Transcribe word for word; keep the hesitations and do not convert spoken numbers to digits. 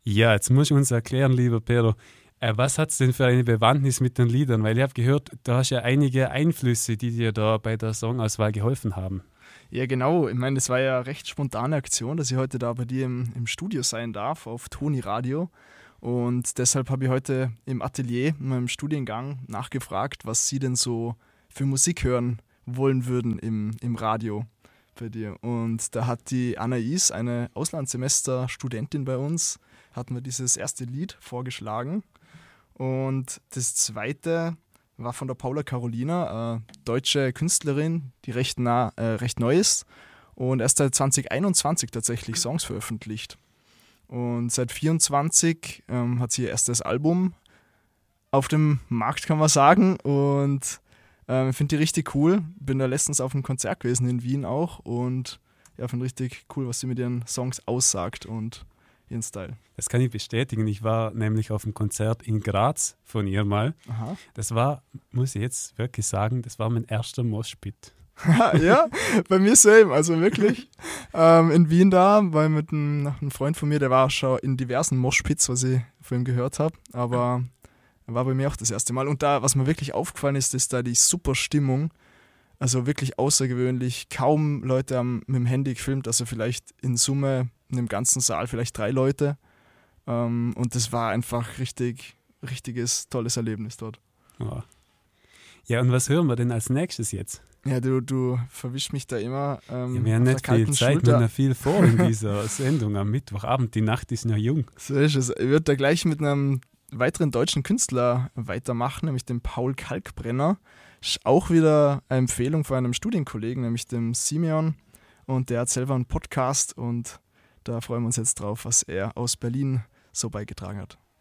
Ja, jetzt musst du uns erklären, lieber Pedro, äh, was hat es denn für eine Bewandtnis mit den Liedern? Weil ich habe gehört, du hast ja einige Einflüsse, die dir da bei der Songauswahl geholfen haben. Ja, genau. Ich meine, das war ja eine recht spontane Aktion, dass ich heute da bei dir im, im Studio sein darf, auf Toni Radio. Und deshalb habe ich heute im Atelier, in meinem Studiengang, nachgefragt, was Sie denn so für Musik hören wollen würden im, im Radio bei dir. Und da hat die Anais, eine Auslandssemester-Studentin bei uns, hat mir dieses erste Lied vorgeschlagen. Und das zweite war von der Paula Carolina, äh, deutsche Künstlerin, die recht, nah, äh, recht neu ist und erst seit zwanzig einundzwanzig tatsächlich Songs veröffentlicht. Und seit vierundzwanzig ähm, hat sie ihr erstes Album auf dem Markt, kann man sagen. Und ähm, ich finde die richtig cool. Bin da letztens auf einem Konzert gewesen in Wien auch und ja, finde richtig cool, was sie mit ihren Songs aussagt und ihren Style. Das kann ich bestätigen. Ich war nämlich auf einem Konzert in Graz von ihr mal. Aha. Das war, muss ich jetzt wirklich sagen, das war mein erster Moshpit. Ja, bei mir same, also wirklich. Ähm, in Wien da, weil mit einem, einem Freund von mir, der war schon in diversen Moshpits, was ich von ihm gehört habe, aber war bei mir auch das erste Mal. Und da, was mir wirklich aufgefallen ist, ist da die super Stimmung, also wirklich außergewöhnlich. Kaum Leute haben mit dem Handy gefilmt, also vielleicht in Summe in dem ganzen Saal vielleicht drei Leute. Ähm, und das war einfach richtig, richtiges, tolles Erlebnis dort. Ja. Ja, und was hören wir denn als nächstes jetzt? Ja, du, du verwischst mich da immer. Ähm, Ja, wir haben auf nicht der viel kalten Zeit, Schulter. wir haben ja viel vor in dieser Sendung am Mittwochabend. Die Nacht ist noch jung. So ist es. Ich würde da gleich mit einem weiteren deutschen Künstler weitermachen, nämlich dem Paul Kalkbrenner. Ist auch wieder eine Empfehlung von einem Studienkollegen, nämlich dem Simeon. Und der hat selber einen Podcast und da freuen wir uns jetzt drauf, was er aus Berlin so beigetragen hat.